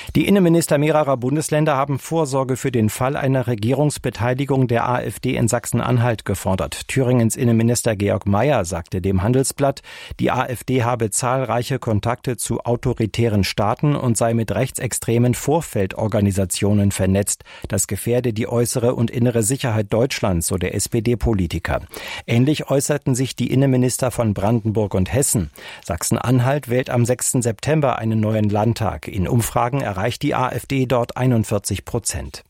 Die Innenminister mehrerer Bundesländer haben Vorsorge für den Fall einer Regierungsbeteiligung der AfD in Sachsen-Anhalt gefordert. Thüringens Innenminister Georg Mayer sagte dem Handelsblatt, die AfD habe zahlreiche Kontakte zu autoritären Staaten und sei mit rechtsextremen Vorfeldorganisationen vernetzt. Das gefährde die äußere und innere Sicherheit Deutschlands, so der SPD-Politiker. Ähnlich äußerten sich die Innenminister von Brandenburg und Hessen. Sachsen-Anhalt wählt am 6. September einen neuen Landtag. In Umfragen erreicht die AfD dort 41%.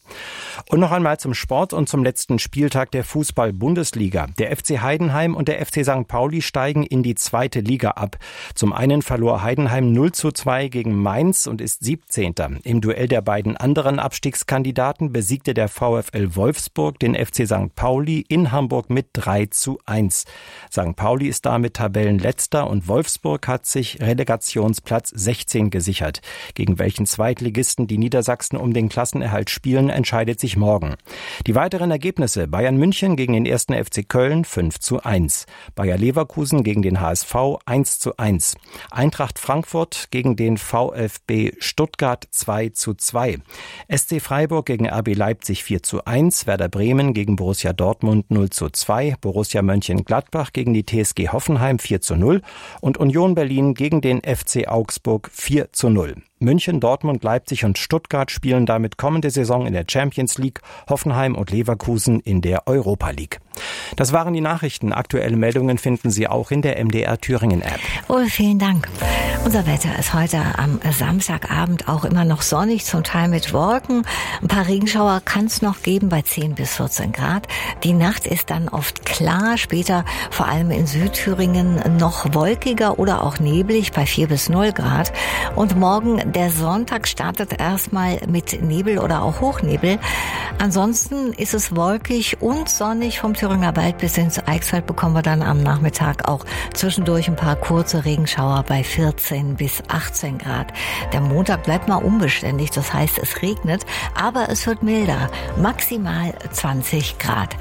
Und noch einmal zum Sport und zum letzten Spieltag der Fußball-Bundesliga. Der FC Heidenheim und der FC St. Pauli steigen in die zweite Liga ab. Zum einen verlor Heidenheim 0:2 gegen Mainz und ist 17. Im Duell der beiden anderen Abstiegskandidaten besiegte der VfL Wolfsburg den FC St. Pauli in Hamburg mit 3:1. St. Pauli ist damit Tabellenletzter und Wolfsburg hat sich Relegationsplatz 16 gesichert. Gegen welchen Zweitligisten die Niedersachsen um den Klassenerhalt spielen, entscheidet sich morgen. Die weiteren Ergebnisse: Bayern München gegen den 1. FC Köln 5:1. Bayer Leverkusen gegen den HSV 1:1. Eintracht Frankfurt gegen den VfB Stuttgart 2:2. SC Freiburg gegen RB Leipzig 4:1. Werder Bremen gegen Borussia Dortmund 0:2. Borussia Mönchengladbach gegen die TSG Hoffenheim 4:0. Und Union Berlin gegen den FC Augsburg 4:0. München, Dortmund, Leipzig und Stuttgart spielen damit kommende Saison in der Champions League, Hoffenheim und Leverkusen in der Europa League. Das waren die Nachrichten. Aktuelle Meldungen finden Sie auch in der MDR Thüringen App. Oh, vielen Dank. Unser Wetter ist heute am Samstagabend auch immer noch sonnig, zum Teil mit Wolken. Ein paar Regenschauer kann es noch geben bei 10 bis 14 Grad. Die Nacht ist dann oft klar, später vor allem in Südthüringen noch wolkiger oder auch neblig bei 4 bis 0 Grad. Und morgen, der Sonntag, startet erstmal mit Nebel oder auch Hochnebel. Ansonsten ist es wolkig und sonnig. Vom Thüringer Wald bis ins Eichsfeld bekommen wir dann am Nachmittag auch zwischendurch ein paar kurze Regenschauer bei 14 bis 18 Grad. Der Montag bleibt mal unbeständig, das heißt, es regnet, aber es wird milder. Maximal 20 Grad.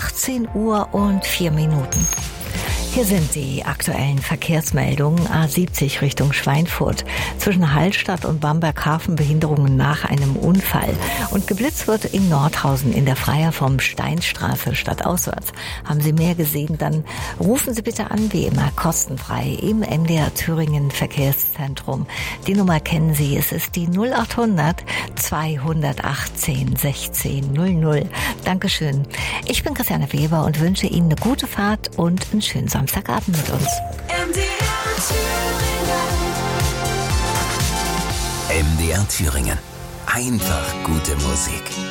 18 Uhr und 4 Minuten. Hier sind die aktuellen Verkehrsmeldungen. A70 Richtung Schweinfurt. Zwischen Hallstatt und Bamberg-Hafen Behinderungen nach einem Unfall. Und geblitzt wird in Nordhausen in der Freier vom Steinstraße stadtauswärts. Haben Sie mehr gesehen, dann rufen Sie bitte an, wie immer, kostenfrei im MDR Thüringen Verkehrszentrum. Die Nummer kennen Sie, es ist die 0800 218 16 00. Dankeschön. Ich bin Christiane Weber und wünsche Ihnen eine gute Fahrt und einen schönen Samstagabend mit uns. MDR Thüringen. Einfach gute Musik.